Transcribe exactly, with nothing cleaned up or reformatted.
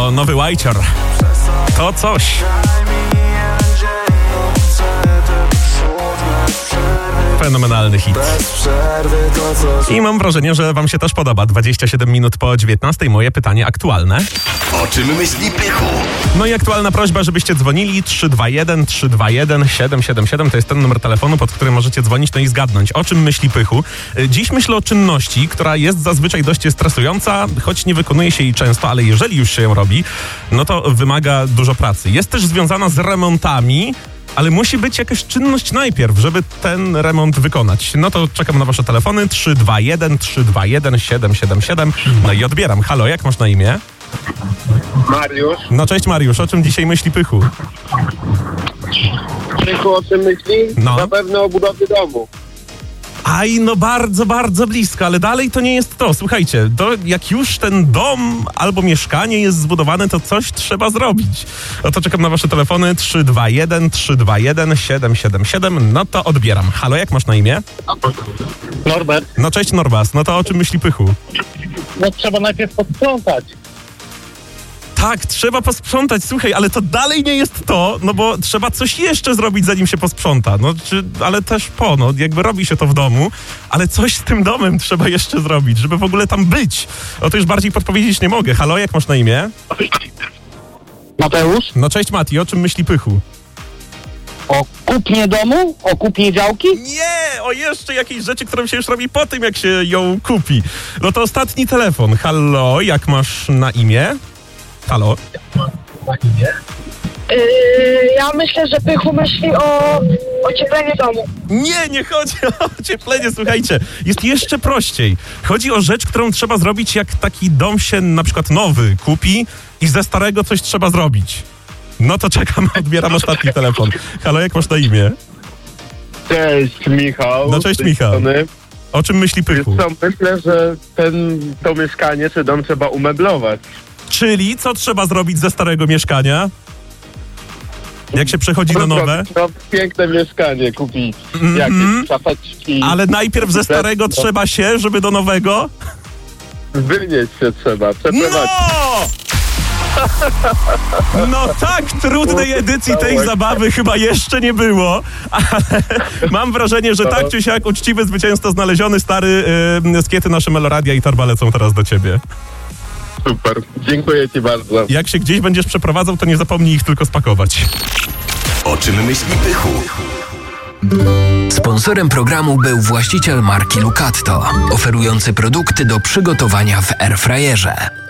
to nowy Whiter. To coś. Fenomenalny hit. I mam wrażenie, że wam się też podoba. dwadzieścia siedem minut po dziewiętnastej. Moje pytanie aktualne. O czym myśli Pychu? No i aktualna prośba, żebyście dzwonili trzy dwa jeden trzy dwa jeden siedem siedem siedem. To jest ten numer telefonu, pod którym możecie dzwonić, no i zgadnąć, o czym myśli Pychu. Dziś myślę o czynności, która jest zazwyczaj dość stresująca, choć nie wykonuje się jej często, ale jeżeli już się ją robi, no to wymaga dużo pracy. Jest też związana z remontami, ale musi być jakaś czynność najpierw, żeby ten remont wykonać. No to czekam na wasze telefony trzy dwa jeden trzy dwa jeden siedem siedem siedem. No i odbieram. Halo, jak masz na imię? Mariusz. No cześć Mariusz, o czym dzisiaj myśli Pychu? Pychu o czym myśli? No. Na pewno o budowie domu. Aj, no bardzo, bardzo blisko, ale dalej to nie jest to. Słuchajcie, to jak już ten dom albo mieszkanie jest zbudowane, to coś trzeba zrobić. No to czekam na wasze telefony trzy dwa jeden trzy dwa jeden siedem siedem siedem. No to odbieram. Halo, jak masz na imię? Norbert. No cześć Norbas, no to o czym myśli Pychu? No trzeba najpierw posprzątać. Tak, trzeba posprzątać, słuchaj, ale to dalej nie jest to, no bo trzeba coś jeszcze zrobić, zanim się posprząta, no czy, ale też po, no jakby robi się to w domu, ale coś z tym domem trzeba jeszcze zrobić, żeby w ogóle tam być. O to już bardziej podpowiedzieć nie mogę. Halo, jak masz na imię? Mateusz? No cześć Mati, o czym myśli Pychu? O kupnie domu? O kupnie działki? Nie, o jeszcze jakiejś rzeczy, którą się już robi po tym, jak się ją kupi. No to ostatni telefon. Halo, jak masz na imię? Halo? Yy, ja myślę, że Pychu myśli o ociepleniu domu. Nie, nie chodzi o ocieplenie, słuchajcie. Jest jeszcze prościej. Chodzi o rzecz, którą trzeba zrobić, jak taki dom się na przykład nowy kupi i ze starego coś trzeba zrobić. No to czekam, odbieram ostatni telefon. Halo, jak masz na imię? Cześć Michał. No cześć Z tej Michał. strony. O czym myśli Pychu? Wiesz co, myślę, że ten, to mieszkanie czy dom trzeba umeblować. Czyli co trzeba zrobić ze starego mieszkania? Jak się przechodzi na nowe? No, piękne mieszkanie kupić. Mm-hmm. Jakieś szafeczki. Ale najpierw ze starego Rzeczy. trzeba się, żeby do nowego? Wynieść się trzeba, przeprowadzić. No! No tak, trudnej edycji tej zabawy chyba jeszcze nie było, ale mam wrażenie, że tak czy siak uczciwy zwycięzca znaleziony, stary, yy, skiety nasze Meloradia i Torba lecą teraz do ciebie. Super, dziękuję ci bardzo. Jak się gdzieś będziesz przeprowadzał, to nie zapomnij ich tylko spakować. O czym myśli Pychu? Sponsorem programu był właściciel marki Lucatto, oferujący produkty do przygotowania w airfryerze.